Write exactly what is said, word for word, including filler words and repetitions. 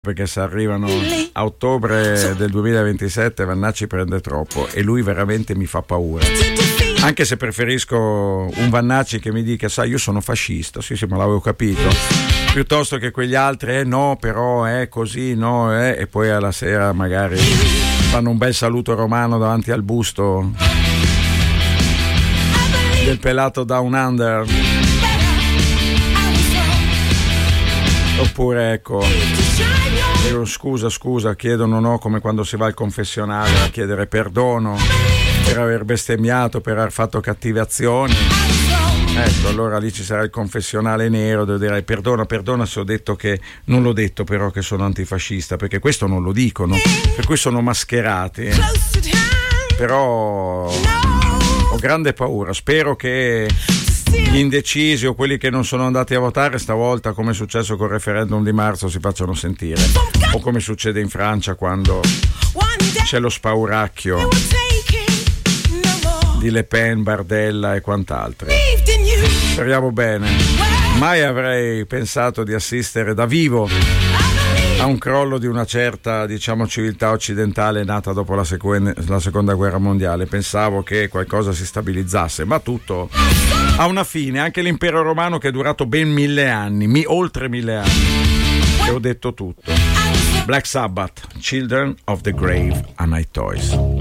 perché se arrivano a ottobre del duemilaventisette Vannacci prende troppo e lui veramente mi fa paura, anche se preferisco un Vannacci che mi dica sai io sono fascista, sì sì ma l'avevo capito, piuttosto che quegli altri eh no però è così no eh, e poi alla sera magari fanno un bel saluto romano davanti al busto del pelato Down Under, oppure ecco io, scusa scusa chiedono no come quando si va al confessionale a chiedere perdono per aver bestemmiato, per aver fatto cattive azioni, ecco allora lì ci sarà il confessionale nero dove dirai perdona perdona se ho detto che non l'ho detto però che sono antifascista, perché questo non lo dicono, per cui sono mascherati, però ho grande paura, spero che gli indecisi o quelli che non sono andati a votare stavolta, come è successo col referendum di marzo, si facciano sentire, o come succede in Francia quando c'è lo spauracchio di Le Pen, Bardella e quant'altro. Speriamo bene. Mai avrei pensato di assistere da vivo a un crollo di una certa, diciamo, civiltà occidentale nata dopo la, sequen- la seconda guerra mondiale. Pensavo che qualcosa si stabilizzasse, ma tutto ha una fine, anche l'impero romano che è durato ben mille anni, mi- oltre mille anni. E ho detto tutto. Black Sabbath, Children of the Grave, A Night Toys.